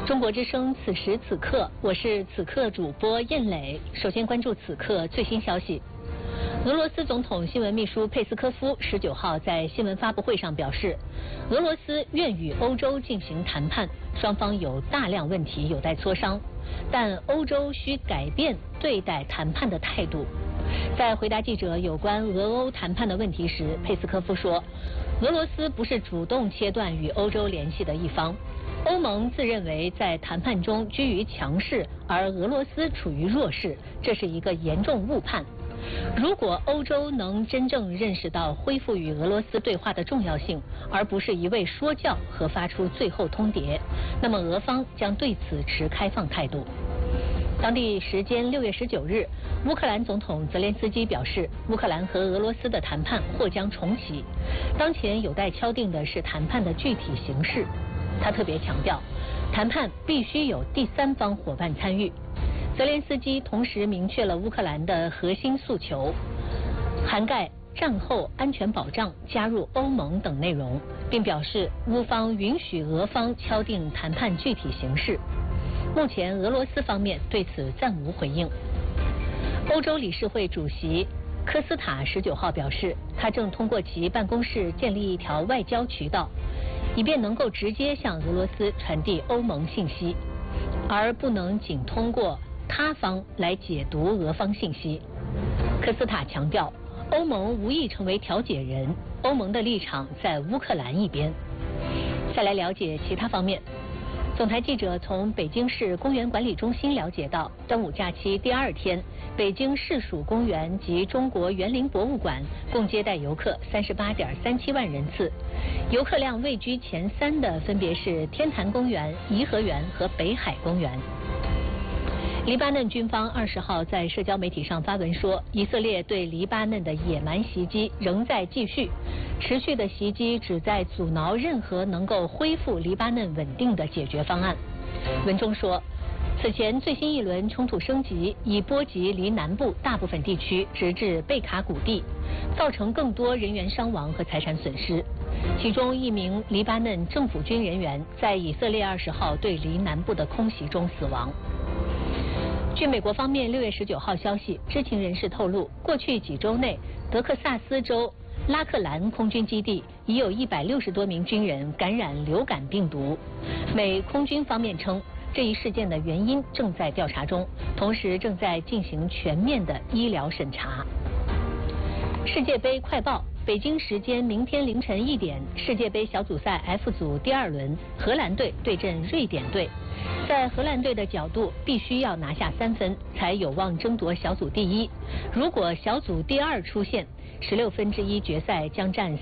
中国之声此时此刻，我是此刻主播燕磊。首先关注此刻最新消息。俄罗斯总统新闻秘书佩斯科夫19号在新闻发布会上表示，俄罗斯愿与欧洲进行谈判，双方有大量问题有待磋商，但欧洲需改变对待谈判的态度。在回答记者有关俄欧谈判的问题时，佩斯科夫说，俄罗斯不是主动切断与欧洲联系的一方。欧盟自认为在谈判中居于强势，而俄罗斯处于弱势，这是一个严重误判。如果欧洲能真正认识到恢复与俄罗斯对话的重要性，而不是一味说教和发出最后通牒，那么俄方将对此持开放态度。当地时间6月19日，乌克兰总统泽连斯基表示，乌克兰和俄罗斯的谈判或将重启，当前有待敲定的是谈判的具体形式。他特别强调，谈判必须有第三方伙伴参与。泽连斯基同时明确了乌克兰的核心诉求，涵盖战后安全保障、加入欧盟等内容，并表示乌方允许俄方敲定谈判具体形式。目前俄罗斯方面对此暂无回应。欧洲理事会主席科斯塔19号表示，他正通过其办公室建立一条外交渠道，以便能够直接向俄罗斯传递欧盟信息，而不能仅通过他方来解读俄方信息。科斯塔强调，欧盟无意成为调解人，欧盟的立场在乌克兰一边。再来了解其他方面。总台记者从北京市公园管理中心了解到，端午假期第2天，北京市属公园及中国园林博物馆共接待游客38.37万人次，游客量位居前3的分别是天坛公园、颐和园和北海公园。黎巴嫩军方20号在社交媒体上发文说，以色列对黎巴嫩的野蛮袭击仍在继续，持续的袭击旨在阻挠任何能够恢复黎巴嫩稳定的解决方案。文中说，此前最新一轮冲突升级，已波及离南部大部分地区，直至贝卡谷地，造成更多人员伤亡和财产损失。其中1名黎巴嫩政府军人员在以色列20号对离南部的空袭中死亡。据美国方面6月19号消息，知情人士透露，过去几周内，德克萨斯州拉克兰空军基地已有160多名军人感染流感病毒。美空军方面称，这一事件的原因正在调查中，同时正在进行全面的医疗审查。世界杯快报，北京时间明天凌晨1点，世界杯小组赛 F 组第2轮，荷兰队对阵瑞典队。在荷兰队的角度，必须要拿下3分，才有望争夺小组第1。如果小组第2出现，16分之一决赛将占